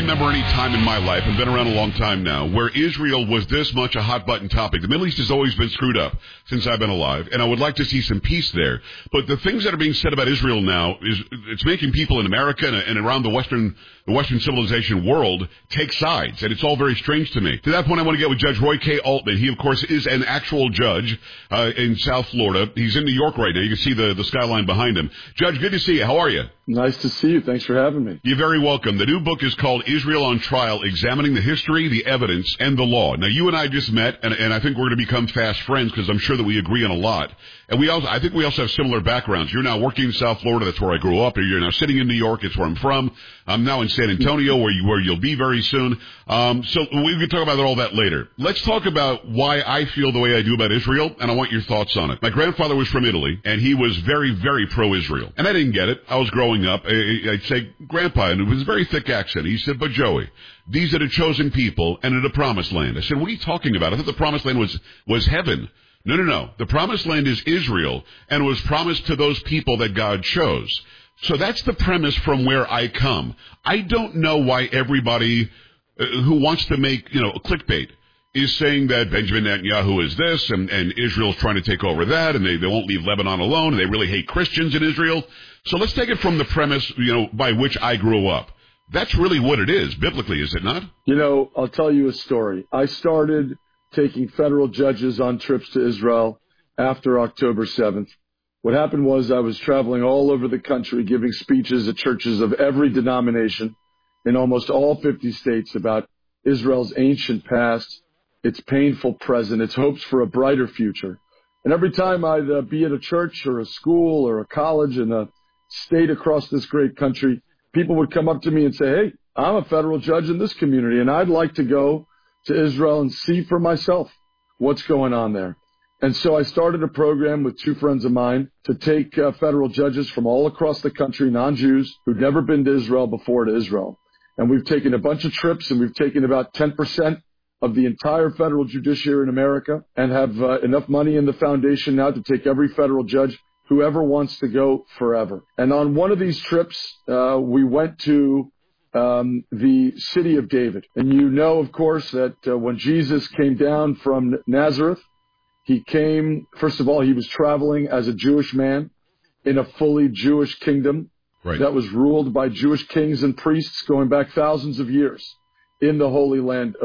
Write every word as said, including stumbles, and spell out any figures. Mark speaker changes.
Speaker 1: remember any time in my life, I've been around a long time now, where Israel was this much a hot-button topic. The Middle East has always been screwed up since I've been alive, and I would like to see some peace there. But the things that are being said about Israel now, is it's making people in America and, and around the Western the Western civilization world take sides, and it's all very strange to me. To that point, I want to get with Judge Roy K. Altman. He, of course, is an actual judge uh, in South Florida. He's in New York right now. You can see the, the skyline behind him. Judge, good to see you. How are you?
Speaker 2: Nice to see you. Thanks for having me.
Speaker 1: You're very welcome. The new book is called Israel on Trial, Examining the History, the Evidence, and the Law. Now, you and I just met, and, and I think we're going to become fast friends because I'm sure that we agree on a lot. And we also, I think we also have similar backgrounds. You're now working in South Florida. That's where I grew up. You're now sitting in New York. It's where I'm from. I'm now in San Antonio, where, you, where you'll be very soon. Um, so we can talk about all that later. Let's talk about why I feel the way I do about Israel, and I want your thoughts on it. My grandfather was from Italy, and he was very, very pro-Israel. And I didn't get it. I was growing up. I'd say, Grandpa, and it was a very thick accent. He said, but Joey, these are the chosen people and in the promised land. I said, what are you talking about? I thought the promised land was, was heaven. No, no, no. The promised land is Israel, and it was promised to those people that God chose. So that's the premise from where I come. I don't know why everybody uh, who wants to make, you know, clickbait is saying that Benjamin Netanyahu is this, and, and Israel's trying to take over that, and they, they won't leave Lebanon alone, and they really hate Christians in Israel. So let's take it from the premise, you know, by which I grew up. That's really what it is, biblically, is it not?
Speaker 2: You know, I'll tell you a story. I started taking federal judges on trips to Israel after October seventh. What happened was I was traveling all over the country giving speeches at churches of every denomination in almost all fifty states about Israel's ancient past, its painful present, its hopes for a brighter future. And every time I'd uh, be at a church or a school or a college in a state across this great country, people would come up to me and say, hey, I'm a federal judge in this community, and I'd like to go to Israel and see for myself what's going on there. And so I started a program with two friends of mine to take uh, federal judges from all across the country, non-Jews, who'd never been to Israel before, to Israel. And we've taken a bunch of trips, and we've taken about ten percent of the entire federal judiciary in America, and have uh, enough money in the foundation now to take every federal judge whoever wants to go forever. And on one of these trips, uh, we went to um, the city of David. And you know, of course, that uh, when Jesus came down from Nazareth, he came, first of all, he was traveling as a Jewish man in a fully Jewish kingdom right. that was ruled by Jewish kings and priests going back thousands of years in the Holy Land